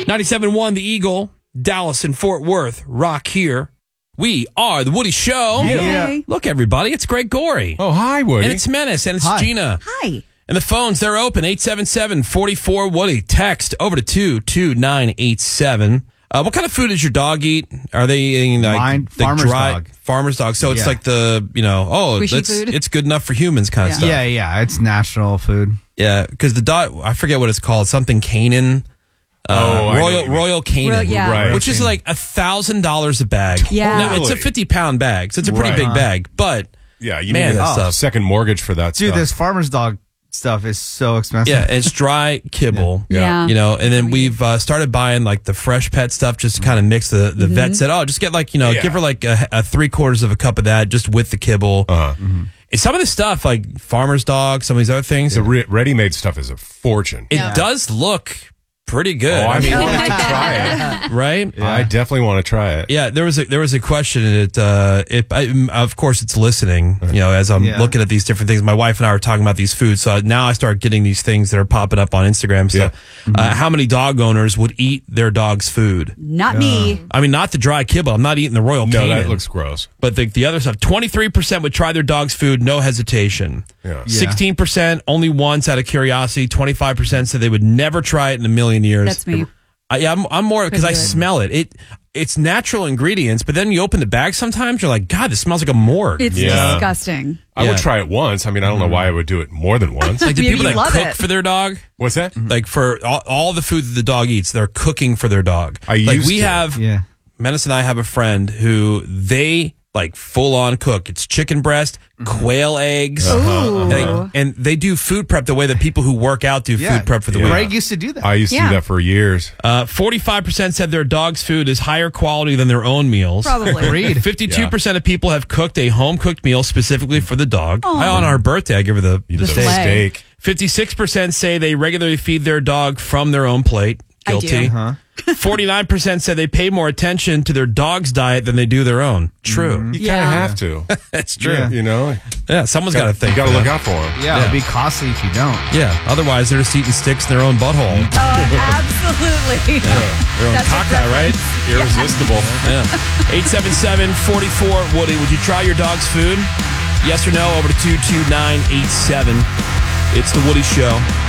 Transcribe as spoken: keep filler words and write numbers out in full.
ninety-seven point one The Eagle, Dallas and Fort Worth, rock here. We are The Woody Show. Hey. Look, everybody, it's Greg Gorey. Oh, hi, Woody. And it's Menace, and it's Hi. Gina. Hi. And the phones, they're open, eight seven seven, four four, Woody. Text over to two two nine eight seven. Uh, what kind of food does your dog eat? Are they eating like Mine, the farmer's dry, dog. Farmer's dog. So it's Yeah. like the, you know, oh, Squishy it's, food? it's good enough for humans kind of Yeah. stuff. Yeah, yeah. It's natural food. Yeah, because the dog, I forget what it's called, something Canaan. Uh, Oh, I know what Royal you mean. Royal Canin, Royal- yeah. Right. which is like a thousand dollars a bag. Yeah. Now, it's a Totally. fifty pound bag, so it's a pretty Right. big bag. But Yeah, you man, need that a stuff. second mortgage for that Dude, stuff. this farmer's dog stuff is so expensive. yeah, it's dry kibble. Yeah. Yeah. You know, and then we've uh, started buying like the fresh pet stuff just to kind of mix the, the vet said, oh, just get like, you know, Yeah. give her like a, a three quarters of a cup of that just with the kibble. Uh-huh. And some of the stuff like farmer's dog, some of these other things, The re- ready-made stuff is a fortune. it Yeah. does look pretty good. Oh, I mean, I I like want to try it. right? I definitely want to try it. Yeah, there was a there was a question. It uh, it I, of course it's listening. You know, as I'm Yeah. looking at these different things, my wife and I are talking about these foods. So now I start getting these things that are popping up on Instagram. So, Yeah. uh, how many dog owners would eat their dog's food? Not me. I mean, not the dry kibble. I'm not eating the Royal No, Canin. that looks gross. But the the other stuff. twenty-three percent would try their dog's food, no hesitation. Yeah. sixteen percent only once out of curiosity. twenty-five percent said they would never try it in a million years. That's me. I, yeah, I'm, I'm more because I Couldn't do it. smell it. It it's natural ingredients, but then you open the bag. Sometimes you're like, God, this smells like a morgue. It's Yeah. disgusting. I Yeah. would try it once. I mean, I don't know why I would do it more than once. like the Maybe people you that love cook it. for their dog, What's that? like for all, all the food that the dog eats, they're cooking for their dog. I like used we to. have, Yeah. Menace and I have a friend who they like full on cook. It's chicken breast, quail eggs, Ooh. and, and they do food prep the way that people who work out do Yeah. food prep for the Yeah. week. Greg used to do that. I used to Yeah. do that for years. Uh, forty-five percent said their dog's food is higher quality than their own meals. Probably. Agreed. fifty-two percent of people have cooked a home cooked meal specifically for the dog. I, on our birthday, I give her the, You the did steak. the steak. fifty-six percent say they regularly feed their dog from their own plate. I do. Guilty. Uh-huh. forty-nine percent said they pay more attention to their dog's diet than they do their own. True. You Yeah. kind of have to. That's true. Yeah. Yeah, You know, someone's got to think. You got to for look them. out for them. Yeah, it'd be costly if you don't. Yeah, otherwise they're just eating sticks in their own butthole. Oh, absolutely. Their own That's a caca, right? Irresistible. Yeah. eight seven seven, four four, Woody. Would you try your dog's food? Yes or no? Over to two two nine eight seven. It's The Woody Show.